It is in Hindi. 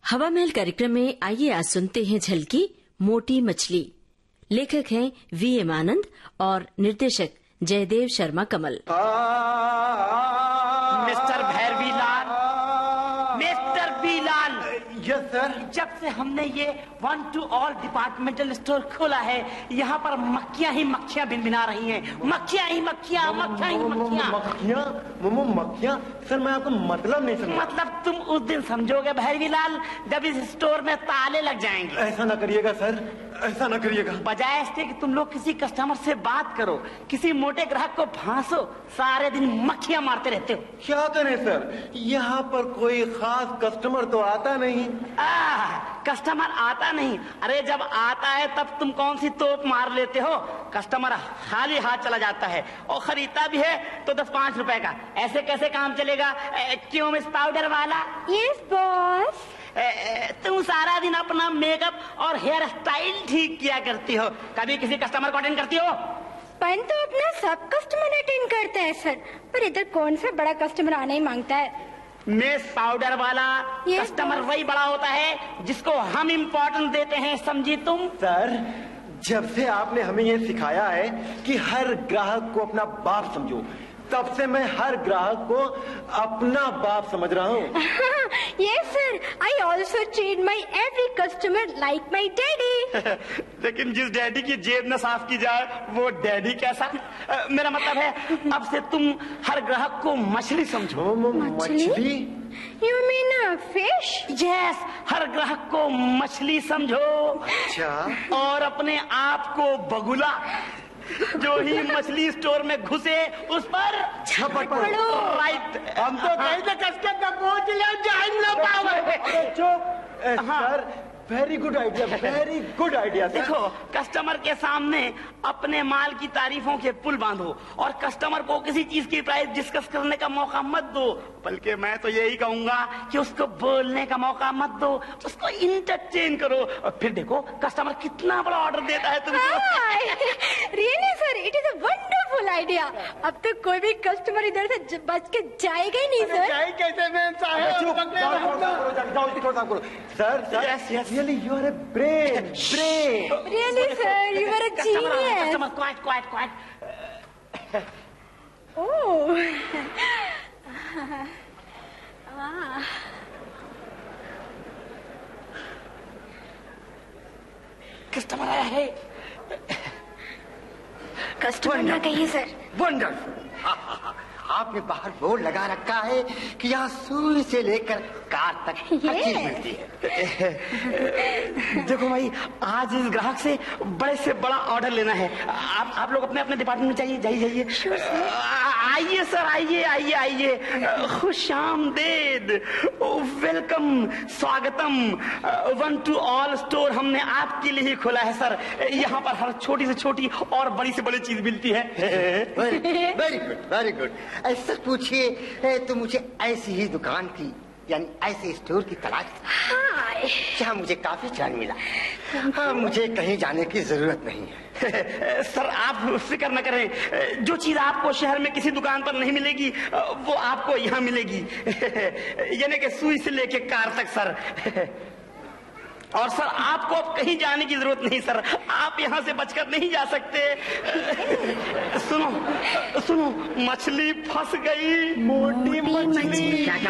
हवा महल कार्यक्रम में आइए आज सुनते हैं झलकी मोटी मछली। लेखक हैं V.M. आनंद और निर्देशक जयदेव शर्मा कमल। Mister भैरवीलाल, mister बीलाल। Yes sir. जब से हमने ये 1 to all डिपार्टमेंटल स्टोर खोला है, यहाँ पर मक्खियाँ ही मक्खियाँ भिनभिना रही हैं। मक्खियाँ ही मक्खियाँ, मक्खियाँ ही मक्खियाँ। मक्खियाँ मोमो मक्खियाँ। सर मैं आपको मतलब नहीं समझा। मतलब तुम उस दिन समझोगे भैरवीलाल जब इस स्टोर में ताले लग जाएंगे। ऐसा ना करिएगा सर, ऐसा ना करिएगा। बजाय इसके कि तुम लोग किसी कस्टमर से बात करो, किसी मोटे ग्राहक को फांसो, सारे दिन मक्खियाँ मारते रहते हो। क्या करें सर, यहाँ पर कोई खास कस्टमर तो आता नहीं। कस्टमर आता नहीं? अरे जब आता है तब तुम कौन सी तोप मार लेते हो। कस्टमर खाली हाथ चला जाता है और खरीदता भी है तो 10-5 रुपए का। ऐसे कैसे काम चलेगा? क्यों मिस पाउडर वाला? Yes boss. तुम सारा दिन अपना मेकअप और हेयर स्टाइल ठीक किया करती हो, कभी किसी कस्टमर को अटेंड करती हो? पन तो अपना सब कस्टमर अटेंड करते हैं सर, पर इधर कौन सा बड़ा कस्टमर आना ही मांगता है। मिस पाउडर वाला, Yes, कस्टमर वही बड़ा होता है जिसको हम इम्पोर्टेंस देते हैं, समझी तुम? सर जब से आपने हमें ये सिखाया है कि हर ग्राहक को अपना बाप समझो, तब से मैं हर ग्राहक को अपना बाप समझ रहा हूँ। Yes sir, I also treat my every customer like my daddy. लेकिन जिस डैडी की जेब न साफ की जाए वो डैडी कैसा? मेरा मतलब है अब से तुम हर ग्राहक को मछली समझो। मछली? You mean fish? यस, हर ग्राहक को मछली समझो। अच्छा। और अपने आप को बगुला। जो ही मछली स्टोर में घुसे उस पर झपट पड़ो। राइट। हम तो कहीं से कसके पहुंच ले जान ना पावे। चुप। Sir very good idea, very good idea. देखो, कस्टमर के सामने अपने माल की तारीफों के पुल बांधो और कस्टमर को किसी चीज की प्राइस डिस्कस करने का मौका मत दो, बल्कि मैं तो यही कहूंगा कि उसको बोलने का मौका मत दो, उसको इंटरटेन करो और फिर देखो कस्टमर कितना बड़ा ऑर्डर देता है तुमको। Really sir, it is a wonderful idea. अब तो कोई भी कस्टमर इधर से बच के जाएगा ही नहीं सर। जाए कैसे? मैं sir really you are a brain. Really sir, you are a genius. Customer, quiet. Oh. Customer आया है। कस्टमर ना कहिए सर। वंडरफुल। आपने बाहर बोर्ड लगा रखा है कि यहाँ सुई से लेकर कार तक हर चीज मिलती है। देखो भाई, आज इस ग्राहक से बड़ा ऑर्डर लेना है। आप लोग अपने अपने डिपार्टमेंट में जाइए। आइए सर, आइए। खुश आमदेद, वेलकम, स्वागतम। 1 to all स्टोर हमने आपके लिए ही खोला है सर। यहाँ पर हर छोटी से छोटी और बड़ी से बड़ी चीज मिलती है। Very good. ऐसा पूछिए तो मुझे ऐसी ही दुकान की, यानी ऐसे स्टोर की तलाश थी जहाँ मुझे काफी चैन मिला। हाँ, मुझे कहीं जाने की जरूरत नहीं है। सर आप फिक्र न करें, जो चीज आपको शहर में किसी दुकान पर नहीं मिलेगी वो आपको यहाँ मिलेगी। यानी कि सुई से लेके कार तक सर। और सर आपको अब कहीं जाने की जरूरत नहीं सर, आप यहाँ से बचकर नहीं जा सकते। सुनो, मछली फंस गई। मोटी मछली।